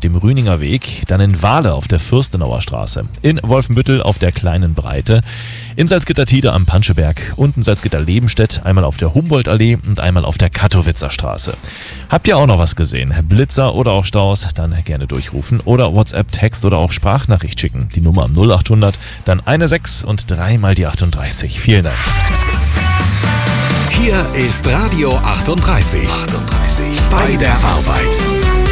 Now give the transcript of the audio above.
dem Rüninger Weg, dann in Wahle auf der Fürstenauer Straße, in Wolfenbüttel auf der Kleinen Breite, in Salzgitter-Tiede am Panscheberg und in Salzgitter-Lebenstedt einmal auf der Humboldtallee und einmal auf der Kattowitzer Straße. Habt ihr auch noch was gesehen? Blitzer oder auch Staus? Dann gerne durchrufen oder WhatsApp, Text oder auch Sprachnachricht schicken. Die Nummer am 0800, dann 16 und 3 mal die 38. Vielen Dank. Hier ist Radio 38. Bei der Arbeit.